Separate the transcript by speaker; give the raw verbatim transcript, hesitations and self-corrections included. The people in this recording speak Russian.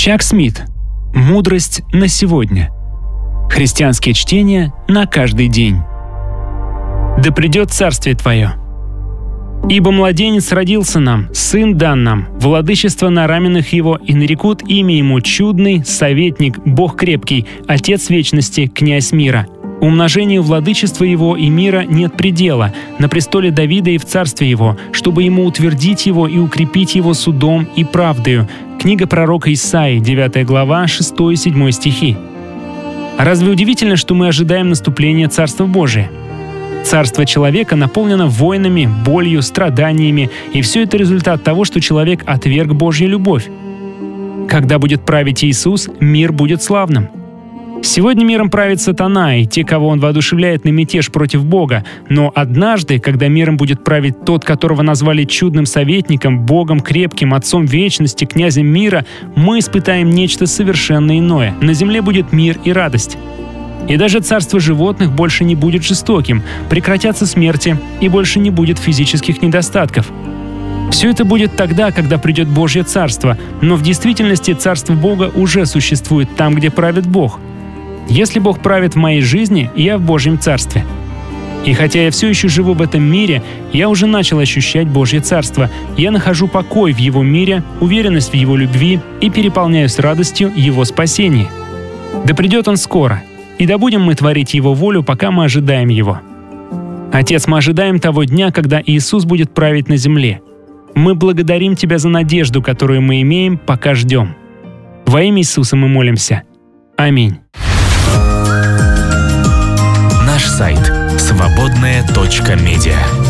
Speaker 1: Чак Смит. Мудрость на сегодня. Христианские чтения на каждый день. Да придет царствие Твое. Ибо младенец родился нам, сын дан нам, владычество на раменах его, и нарекут имя ему чудный, советник, Бог крепкий, Отец вечности, князь мира. Умножению владычества его и мира нет предела, на престоле Давида и в царстве его, чтобы ему утвердить его и укрепить его судом и правдою. Книга пророка Исаии, девятая глава, шестой-седьмой стихи. Разве удивительно, что мы ожидаем наступления Царства Божия? Царство человека наполнено войнами, болью, страданиями, и все это результат того, что человек отверг Божью любовь. Когда будет править Иисус, мир будет славным. Сегодня миром правит сатана и те, кого он воодушевляет на мятеж против Бога, но однажды, когда миром будет править тот, которого назвали чудным советником, Богом крепким, Отцом вечности, князем мира, мы испытаем нечто совершенно иное. На земле будет мир и радость. И даже царство животных больше не будет жестоким, прекратятся смерти и больше не будет физических недостатков. Все это будет тогда, когда придет Божье Царство, но в действительности Царство Бога уже существует там, где правит Бог. Если Бог правит в моей жизни, я в Божьем Царстве. И хотя я все еще живу в этом мире, я уже начал ощущать Божье Царство. Я нахожу покой в Его мире, уверенность в Его любви и переполняюсь радостью Его спасения. Да придет Он скоро, и да будем мы творить Его волю, пока мы ожидаем Его. Отец, мы ожидаем того дня, когда Иисус будет править на земле. Мы благодарим Тебя за надежду, которую мы имеем, пока ждем. Во имя Иисуса мы молимся. Аминь.
Speaker 2: Наш сайт свободная точка медиа.